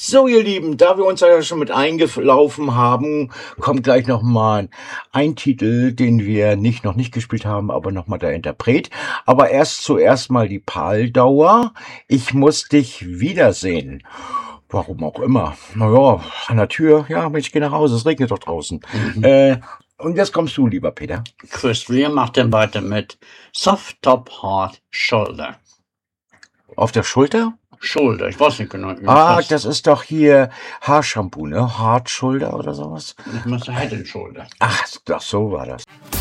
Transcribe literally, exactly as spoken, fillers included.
So, ihr Lieben, da wir uns ja schon mit eingelaufen haben, kommt gleich nochmal ein Titel, den wir nicht noch nicht gespielt haben, aber nochmal der Interpret. Aber erst zuerst mal die Paldauer. Ich muss dich wiedersehen. Warum auch immer. Naja, an der Tür, ja, Mensch, geh nach Hause, es regnet doch draußen. Mhm. Äh, und jetzt kommst du, lieber Peter. Chris, wir machen weiter mit Soft Top Hard Shoulder. Auf der Schulter? Shoulder, ich weiß nicht genau. Ah, das ist doch hier Haarshampoo, ne? Hard Shoulder oder sowas? Ich muss Head and Shoulder. Ach, ach, so war das.